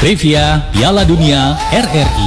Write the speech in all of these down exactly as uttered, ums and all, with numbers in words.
Trivia Piala Dunia R R I.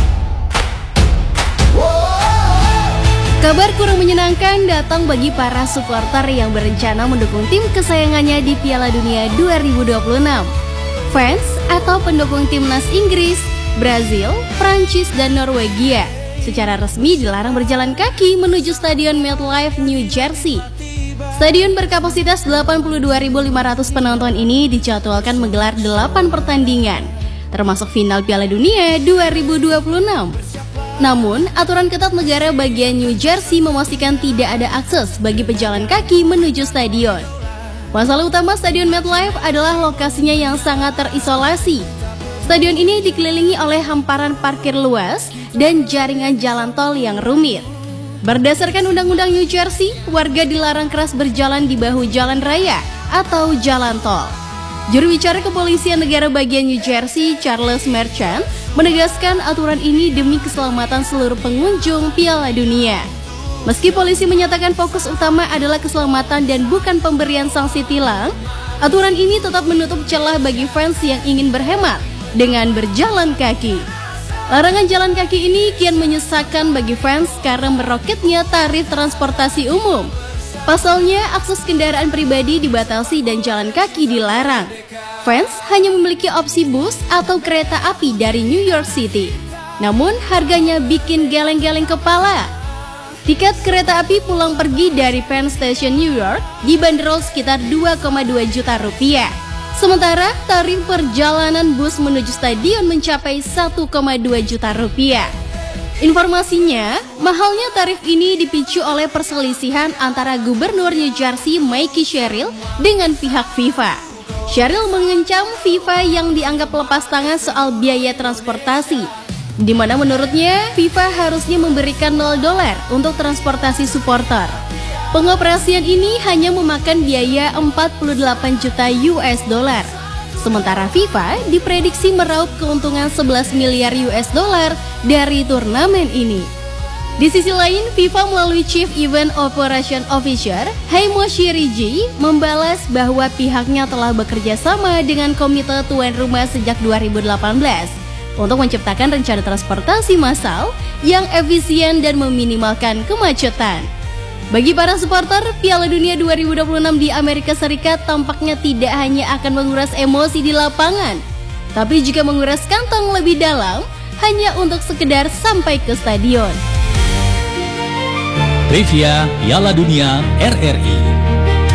Kabar kurang menyenangkan datang bagi para supporter yang berencana mendukung tim kesayangannya di Piala Dunia dua ribu dua puluh enam. Fans atau pendukung timnas Inggris, Brazil, Prancis, dan Norwegia secara resmi dilarang berjalan kaki menuju Stadion MetLife, New Jersey. Stadion berkapasitas delapan puluh dua ribu lima ratus penonton ini dijadwalkan menggelar delapan pertandingan, termasuk final Piala Dunia dua ribu dua puluh enam. Namun, aturan ketat negara bagian New Jersey memastikan tidak ada akses bagi pejalan kaki menuju stadion. Masalah utama Stadion MetLife adalah lokasinya yang sangat terisolasi. Stadion ini dikelilingi oleh hamparan parkir luas dan jaringan jalan tol yang rumit. Berdasarkan Undang-Undang New Jersey, warga dilarang keras berjalan di bahu jalan raya atau jalan tol. Juru bicara Kepolisian Negara bagian New Jersey, Charles Merchant, menegaskan aturan ini demi keselamatan seluruh pengunjung Piala Dunia. Meski polisi menyatakan fokus utama adalah keselamatan dan bukan pemberian sanksi tilang, aturan ini tetap menutup celah bagi fans yang ingin berhemat dengan berjalan kaki. Larangan jalan kaki ini kian menyesakan bagi fans karena meroketnya tarif transportasi umum. Pasalnya, akses kendaraan pribadi dibatasi dan jalan kaki dilarang. Fans hanya memiliki opsi bus atau kereta api dari New York City. Namun, harganya bikin geleng-geleng kepala. Tiket kereta api pulang pergi dari Penn Station, New York dibanderol sekitar dua koma dua juta rupiah. Sementara tarif perjalanan bus menuju stadion mencapai satu koma dua juta rupiah. Informasinya, mahalnya tarif ini dipicu oleh perselisihan antara Gubernur New Jersey Mickey Sherrill dengan pihak FIFA. Sherrill mengancam FIFA yang dianggap lepas tangan soal biaya transportasi, di mana menurutnya FIFA harusnya memberikan nol dolar untuk transportasi supporter. Pengoperasian ini hanya memakan biaya empat puluh delapan juta U S dollar. Sementara FIFA diprediksi meraup keuntungan sebelas miliar U S dollar dari turnamen ini. Di sisi lain, FIFA melalui Chief Event Operation Officer Heimo Shiriji membalas bahwa pihaknya telah bekerja sama dengan komite tuan rumah sejak dua ribu delapan belas untuk menciptakan rencana transportasi massal yang efisien dan meminimalkan kemacetan. Bagi para supporter, Piala Dunia dua ribu dua puluh enam di Amerika Serikat tampaknya tidak hanya akan menguras emosi di lapangan, tapi juga menguras kantong lebih dalam hanya untuk sekedar sampai ke stadion. Trivia Piala Dunia R R I.